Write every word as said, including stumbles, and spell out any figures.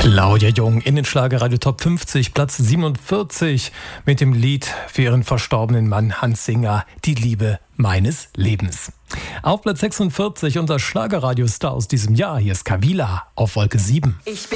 Claudia Jung in den Schlagerradio Top fünfzig, Platz siebenundvierzig mit dem Lied für ihren verstorbenen Mann Hans Singer, Die Liebe meines Lebens. Auf Platz sechsundvierzig unser Schlagerradio-Star aus diesem Jahr, hier ist Kavila auf Wolke sieben. Ich